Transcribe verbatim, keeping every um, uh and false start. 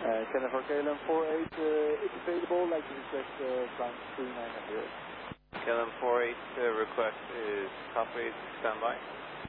Canada for K L M four eight uh, is available, like to request uh, climb three nine zero. K L M four eight uh, request is copied, standby.